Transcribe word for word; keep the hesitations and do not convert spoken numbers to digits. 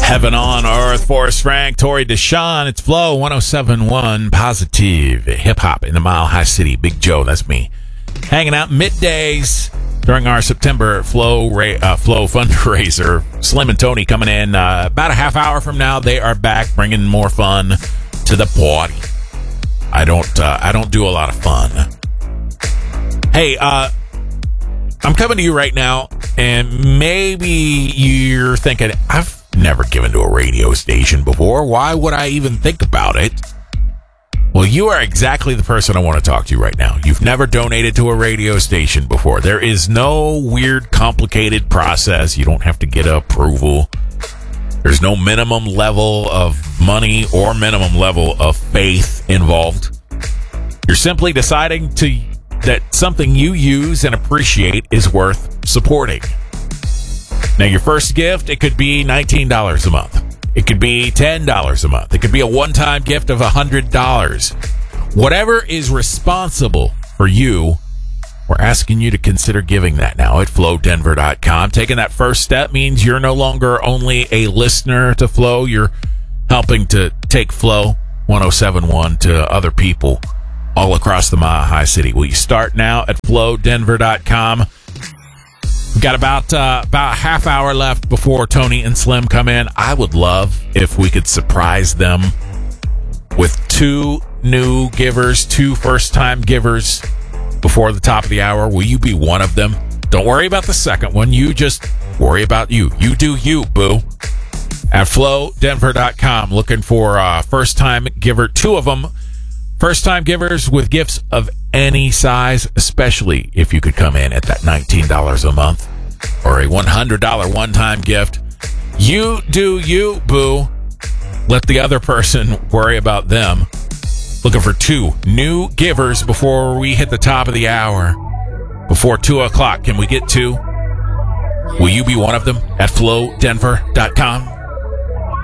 Heaven on Earth, Forrest Frank, Tori Deshawn. It's Flow one oh seven point one, positive hip-hop in the Mile High City. Big Joe, that's me. Hanging out middays during our September Flow ra- uh, Flow fundraiser. Slim and Tony coming in uh, about a half hour from now. They are back bringing more fun to the party. I don't, uh, I don't do a lot of fun. Hey, uh, I'm coming to you right now, and maybe you're thinking, I've never given to a radio station before. Why would I even think about it? Well, you are exactly the person I want to talk to right now. You've never donated to a radio station before. There is no weird, complicated process. You don't have to get approval. There's no minimum level of money or minimum level of faith involved. You're simply deciding to that something you use and appreciate is worth supporting. Now, your first gift, it could be nineteen dollars a month. It could be ten dollars a month. It could be a one-time gift of one hundred dollars. Whatever is responsible for you, we're asking you to consider giving that now at flow denver dot com. Taking that first step means you're no longer only a listener to Flow. You're helping to take Flow one oh seven point one to other people all across the Mile High City. Will you start now at flow denver dot com? We've got about uh, about a half hour left before Tony and Slim come in. I would love if we could surprise them with two new givers, two first-time givers before the top of the hour. Will you be one of them? Don't worry about the second one. You just worry about you. You do you, boo. At flow denver dot com, looking for a first-time giver, two of them. First-time givers with gifts of any size, especially if you could come in at that nineteen dollars a month or a one hundred dollars one-time gift. You do you, boo. Let the other person worry about them. Looking for two new givers before we hit the top of the hour. Before two o'clock. Can we get two? Will you be one of them at flow denver dot com?